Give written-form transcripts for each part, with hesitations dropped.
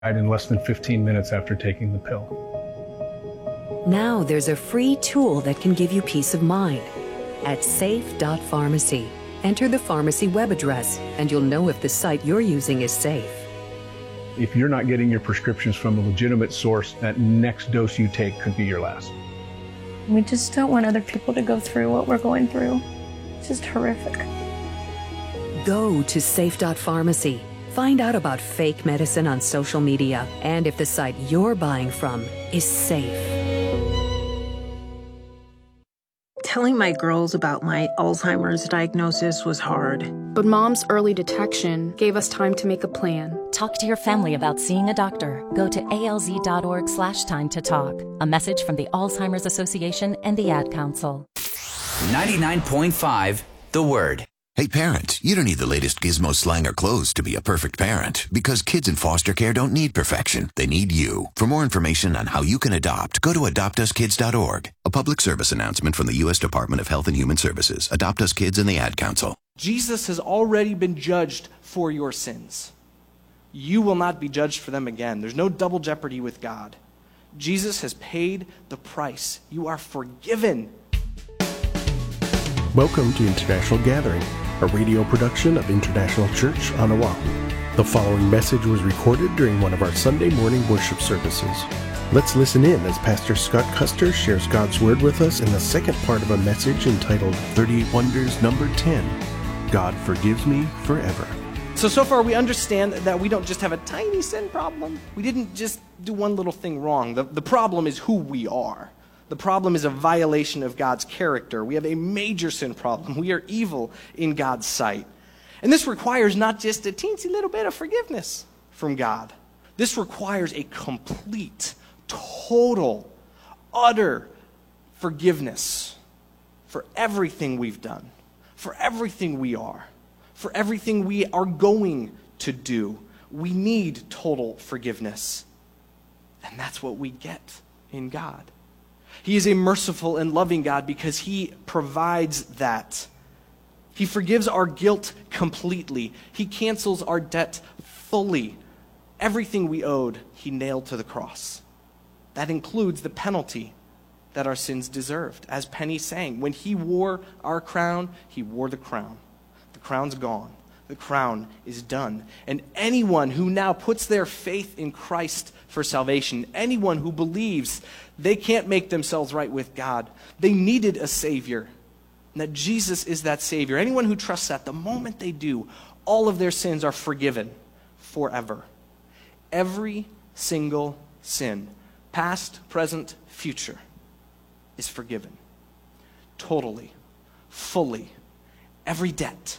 died in less than 15 minutes after taking the pill. Now there's a free tool that can give you peace of mind. At safe.pharmacy, enter the pharmacy web address and you'll know if the site you're using is safe. If you're not getting your prescriptions from a legitimate source, that next dose you take could be your last. We just don't want other people to go through what we're going through. It's just horrific. Go to safe.pharmacy. Find out about fake medicine on social media and if the site you're buying from is safe. Telling my girls about my Alzheimer's diagnosis was hard. But Mom's early detection gave us time to make a plan. Talk to your family about seeing a doctor. Go to alz.org/time to talk. A message from the Alzheimer's Association and the Ad Council. 99.5 The Word. Hey parents, you don't need the latest gizmo, slang, or clothes to be a perfect parent, because kids in foster care don't need perfection. They need you. For more information on how you can adopt, go to adoptuskids.org. A public service announcement from the U.S. Department of Health and Human Services, Adopt Us Kids, and the Ad Council. Jesus has already been judged for your sins. You will not be judged for them again. There's no double jeopardy with God. Jesus has paid the price. You are forgiven. Welcome to International Gathering, a radio production of International Church on Oahu. The following message was recorded during one of our Sunday morning worship services. Let's listen in as Pastor Scott Custer shares God's Word with us in the second part of a message entitled 38 Wonders Number 10, God Forgives Me Forever. So far we understand that we don't just have a tiny sin problem. We didn't just do one little thing wrong. The problem is who we are. The problem is a violation of God's character. We have a major sin problem. We are evil in God's sight. And this requires not just a teensy little bit of forgiveness from God. This requires a complete, total, utter forgiveness for everything we've done, for everything we are, for everything we are going to do. We need total forgiveness. And that's what we get in God. He is a merciful and loving God because He provides that. He forgives our guilt completely. He cancels our debt fully. Everything we owed, He nailed to the cross. That includes the penalty that our sins deserved. As Penny sang, when He wore our crown, He wore the crown. The crown's gone. The crown is done. And anyone who now puts their faith in Christ for salvation, anyone who believes they can't make themselves right with God, they needed a Savior, and that Jesus is that Savior. Anyone who trusts that, the moment they do, all of their sins are forgiven forever. Every single sin, past, present, future, is forgiven. Totally, fully, every debt.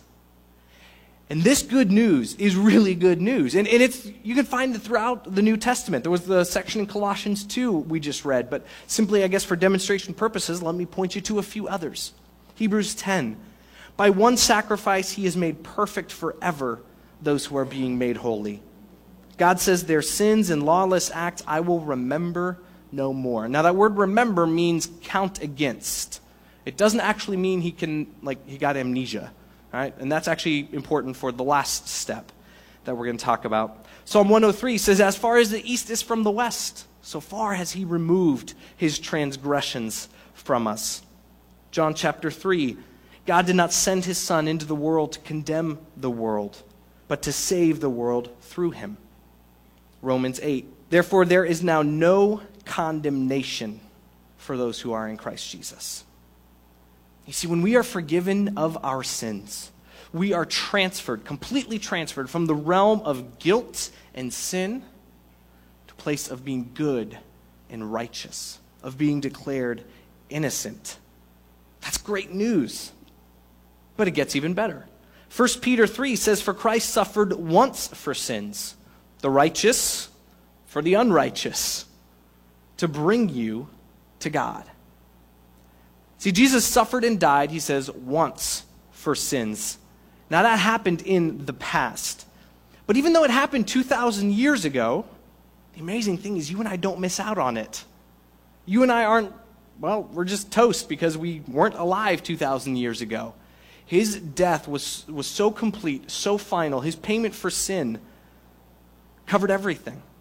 And this good news is really good news. And it's, you can find it throughout the New Testament. There was the section in Colossians 2 we just read, but simply, I guess, for demonstration purposes, let me point you to a few others. Hebrews 10. By one sacrifice He has made perfect forever those who are being made holy. God says, their sins and lawless acts I will remember no more. Now that word remember means count against. It doesn't actually mean he got amnesia. All right? And that's actually important for the last step that we're going to talk about. Psalm 103 says, as far as the east is from the west, so far has He removed His transgressions from us. John chapter 3, God did not send His Son into the world to condemn the world, but to save the world through Him. Romans 8, therefore there is now no condemnation for those who are in Christ Jesus. You see, when we are forgiven of our sins, we are transferred, completely transferred from the realm of guilt and sin to a place of being good and righteous, of being declared innocent. That's great news. But it gets even better. 1 Peter 3 says, for Christ suffered once for sins, the righteous for the unrighteous, to bring you to God. See, Jesus suffered and died, he says, once for sins. Now that happened in the past. But even though it happened 2,000 years ago, the amazing thing is you and I don't miss out on it. You and I aren't, well, we're just toast because we weren't alive 2,000 years ago. His death was so complete, so final. His payment for sin covered everything.